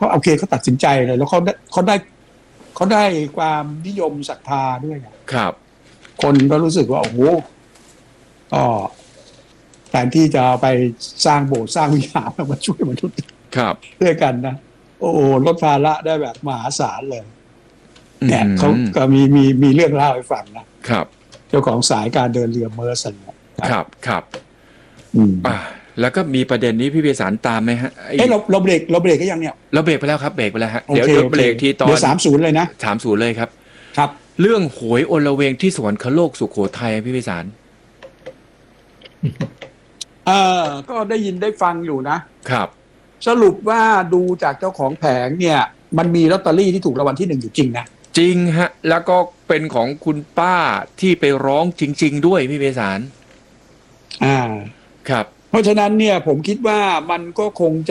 เขาโอเคเขาตัดสินใจเลยแล้วเขาได้ความนิยมศรัทธาด้วยครับคนก็รู้สึกว่าโอ้โหก็แทนที่จะไปสร้างโบสถ์สร้างวิหารมาช่วยมนุษย์ครับด้วยกันนะโอ้โหลดภาระได้แบบมหาศาลเลยเนี่ยเขาก็มีเรื่องเล่าให้ฟังนะครับเจ้าของสายการเดินเรือเมอร์สันครับแล้วก็มีประเด็นนี้พี่เบสารตามไหมฮะเราเบรกก็ยังเนี่ยเราเบรกไปแล้วครับเบรกไปแล้วฮะเดี๋ยวเบรกที่ตอนเดี๋ยว30เลยนะ 30เลยครับครับเรื่องหวยอลเวงที่สวรรคโลกสุโขทัยพี่เบสารก็ได้ยินได้ฟังอยู่นะครับสรุปว่าดูจากเจ้าของแผงเนี่ยมันมีลอตเตอรี่ที่ถูกรางวัลที่1อยู่จริงนะจริงฮะแล้วก็เป็นของคุณป้าที่ไปร้องจริงๆด้วยพี่เบสารครับเพราะฉะนั้นเนี่ยผมคิดว่ามันก็คง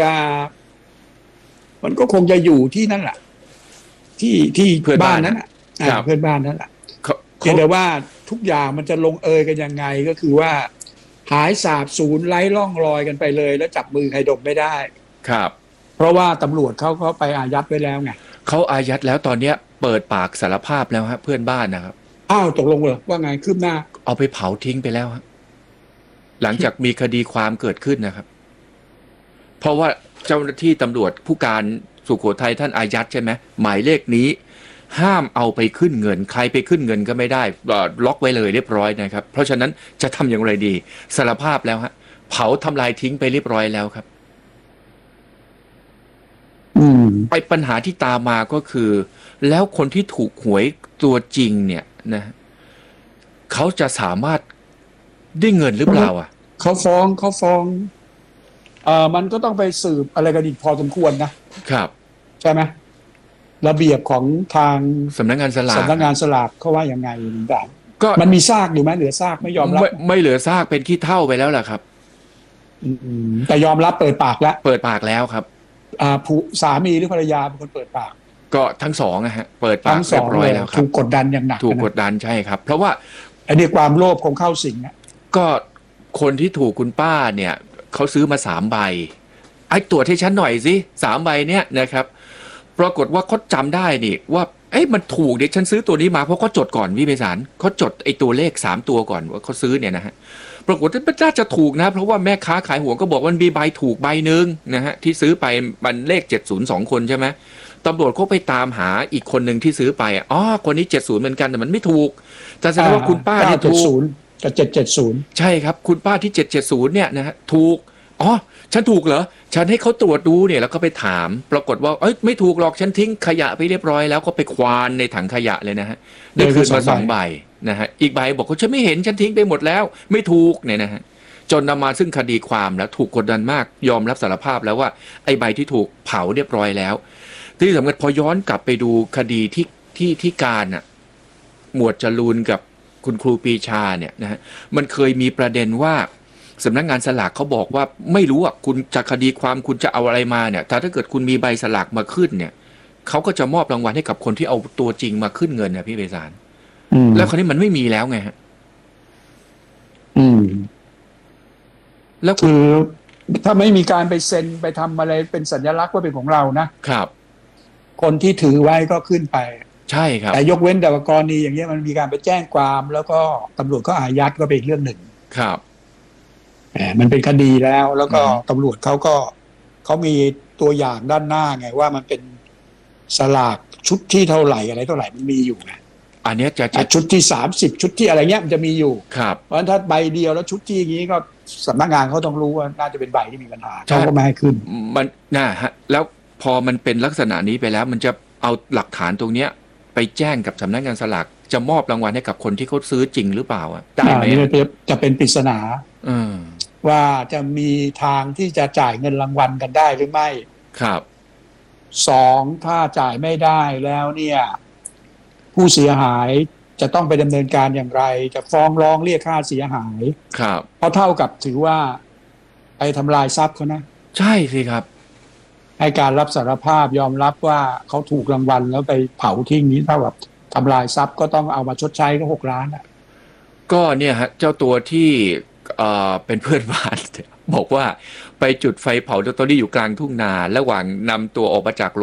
จะอยู่ที่นั่นแหละที่เพื่อนบ้านนั้นเพื่อนบ้านนั่นแหละเพียงแต่ว่าทุกอย่างมันจะลงเอยกันยังไงก็คือว่าหายสาบสูญไร้ร่องรอยกันไปเลยแล้วจับมือใครดมไม่ได้ครับเพราะว่าตำรวจเขาไปอายัดไว้แล้วไงเขาอายัดแล้วตอนเนี้ยเปิดปากสารภาพแล้วฮะเพื่อนบ้านนะครับตกลงเลยว่าไงคืบหน้าเอาไปเผาทิ้งไปแล้วฮะหลังจากมีคดีความเกิดขึ้นนะครับเพราะว่าเจ้าหน้าที่ตำรวจผู้การสุโขทัยท่านอายัดใช่ไหมหมายเลขนี้ห้ามเอาไปขึ้นเงินใครไปขึ้นเงินก็ไม่ได้ล็อกไว้เลยเรียบร้อยนะครับเพราะฉะนั้นจะทำอย่างไรดีสารภาพแล้วฮะเผาทำลายทิ้งไปเรียบร้อยแล้วครับไปปัญหาที่ตามมาก็คือแล้วคนที่ถูกหวยตัวจริงเนี่ยนะเขาจะสามารถได้เงินหรือเปล่าเขาฟ้องมันก็ต้องไปสืบอะไรกันอีกพอสมควรนะครับใช่ไหมระเบียบของทางสำนักงานสลากเขาว่ายังไงบ้างก็มันมีซากอยู่ไหมเหลือซากไม่ยอมรับไม่เหลือซากเป็นขี้เถ้าไปแล้วแหละครับแต่ยอมรับเปิดปากแล้วครับผู้สามีหรือภรรยาเป็นคนเปิดปากก็ทั้งสองนะฮะเปิดปากเรียบร้อยแล้วครับถูกกดดันอย่างหนักถูกกดดันใช่ครับเพราะว่าอันนี้ความโลภคงเข้าสิงก็คนที่ถูกคุณป้าเนี่ยเขาซื้อมา3 ใบไอ้ตรวจให้ฉันหน่อยสิ3 ใบเนี่ยนะครับปรากฏว่าเขาจำได้นี่ว่ามันถูกเดี๋ยวฉันซื้อตัวนี้มาเพราะเขาจดก่อนพี่ไพศาลเขาจดไอ้ตัวเลข3 ตัวก่อนว่าเขาซื้อเนี่ยนะฮะปรากฏว่าน่าจะถูกนะเพราะว่าแม่ค้าขายหวยก็บอกว่ามันมีใบถูกใบนึงนะฮะที่ซื้อไปมันเลข702คนใช่ไหมตำรวจเขาไปตามหาอีกคนหนึ่งที่ซื้อไปคนนี้70เหมือนกันแต่มันไม่ถูกแต่แสดงว่าคุณป้าที่ถูกกับ770 ใช่ครับคุณป้าที่770เนี่ยนะฮะถูกฉันถูกเหรอฉันให้เขาตรวจดูเนี่ยแล้วก็ไปถามปรากฏว่าไม่ถูกหรอกฉันทิ้งขยะไปเรียบร้อยแล้วก็ไปควานในถังขยะเลยนะฮะได้คืนมา2 ใบนะฮะอีกใบบอกว่าฉันไม่เห็นฉันทิ้งไปหมดแล้วไม่ถูกเนี่ยนะฮะจนนำมาซึ่งคดีความแล้วถูกกดดันมากยอมรับสารภาพแล้วว่าไอ้ใบที่ถูกเผาเรียบร้อยแล้วที่สำคัญพอย้อนกลับไปดูคดีที่การหมวดจรูนกับคุณครูปรีชาเนี่ยนะฮะมันเคยมีประเด็นว่าสำนักงานสลากเขาบอกว่าไม่รู้คุณจะคดีความคุณจะเอาอะไรมาเนี่ยแต่ถ้าเกิดคุณมีใบสลากมาขึ้นเนี่ยเขาก็จะมอบรางวัลให้กับคนที่เอาตัวจริงมาขึ้นเงินนะพี่เบสารแล้วคราวนี้มันไม่มีแล้วไงฮะแล้วคือถ้าไม่มีการไปเซ็นไปทำอะไรเป็นสัญลักษณ์ว่าเป็นของเรานะครับคนที่ถือไว้ก็ขึ้นไปใช่ครับแต่ยกเว้นแต่กรณีอย่างเงี้ยมันมีการไปแจ้งความแล้วก็ตำรวจก็อายัดก็เป็นอีกเรื่องหนึ่งครับมันเป็นคดีแล้วก็ตำรวจเขามีตัวอย่างด้านหน้าไงว่ามันเป็นสลากชุดที่เท่าไหร่อะไรเท่าไหร่มันมีอยู่ไงอันนี้จะชุดที่30ชุดที่อะไรเงี้ยมันจะมีอยู่ครับเพราะฉะนั้นถ้าใบเดียวแล้วชุดที่อย่างนี้ก็สำนักงานเขาต้องรู้ว่าน่าจะเป็นใบที่มีปัญหาเขาก็ไม่ให้ขึ้นมันฮะแล้วพอมันเป็นลักษณะนี้ไปแล้วมันจะเอาหลักฐานตรงเนี้ยไปแจ้งกับสำนักงานสลากจะมอบรางวัลให้กับคนที่เขาซื้อจริงหรือเปล่าได้ไหมจะเป็นปริศนาว่าจะมีทางที่จะจ่ายเงินรางวัลกันได้หรือไม่ครับ 2ถ้าจ่ายไม่ได้แล้วเนี่ยผู้เสียหายจะต้องไปดำเนินการอย่างไรจะฟ้องร้องเรียกค่าเสียหายครับเพราะเท่ากับถือว่าไปทำลายทรัพย์เขานะใช่สิครับให้การรับสารภาพยอมรับว่าเขาถูกรางวัลแล้วไปเผาทิ้งนี้เท่ากับทำลายทรัพย์ก็ต้องเอามาชดใช้ก็6 ล้านก็เนี่ยฮะเจ้าตัวที่เป็นเพื่อนบ้านบอกว่าไปจุดไฟเผาลอตเตอรี่อยู่กลางทุ่งนาระหว่างนำตัวออกมาจาก